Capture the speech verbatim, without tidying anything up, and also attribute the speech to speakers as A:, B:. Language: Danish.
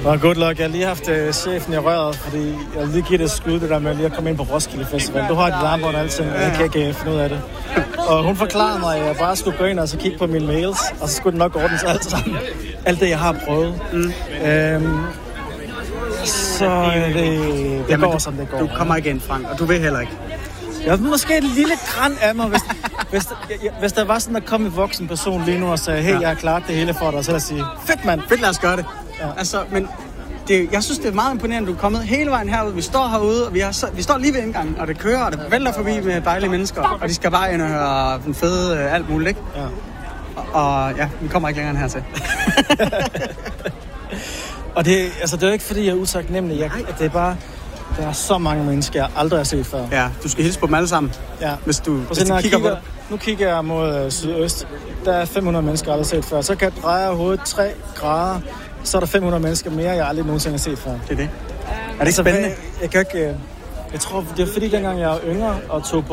A: Well, good luck. Jeg har lige haft uh, chefen i røret, fordi jeg vil lige give det et skud, det der med lige at komme ind på Roskilde Festival. Du har dit armbånd og alting, og jeg kan ikke finde ud af det. Og hun forklarede mig, at jeg bare skulle gå ind og så kigge på mine mails, og så skulle det nok ordnes alt sammen. Alt det, jeg har prøvet. Mm. Øhm, så det, det Jamen, går, som det går.
B: Du kommer ikke ind, Frank, og du vil heller ikke.
A: Jeg vil måske et lille græn af mig, hvis, hvis, jeg, hvis der var sådan at komme en voksen person lige nu og sagde, hey, ja. jeg har klaret det hele for dig, så vil jeg sige, fedt mand.
B: Fedt, lad os gøre det.
A: Ja.
B: Altså, men det, jeg synes, det er meget imponerende, du er kommet hele vejen herude. Vi står herude, og vi, har, vi står lige ved indgangen, og det kører, og det vælter forbi med dejlige mennesker, og de skal bare ind og høre den fede øh, alt muligt, ikke?
A: Ja.
B: Og, og ja, vi kommer ikke længere end hertil.
A: Og det, altså, det er jo ikke, fordi jeg er utaknemmelig. Jeg, det er bare, der er så mange mennesker, jeg aldrig har set før.
B: Ja, du skal hilse på dem alle sammen,
A: ja.
B: hvis du, hvis
A: du kigger,
B: kigger på det.
A: Nu kigger jeg mod uh, sydøst. Der er fem hundrede mennesker, jeg aldrig har set før. Så kan jeg dreje hovedet tre grader, så er der fem hundrede mennesker mere, jeg aldrig nogensinde har set før.
B: Det er det. Er det
A: altså,
B: spændende?
A: Jeg, jeg kan ikke... Jeg tror, det er fordi, dengang jeg var yngre og tog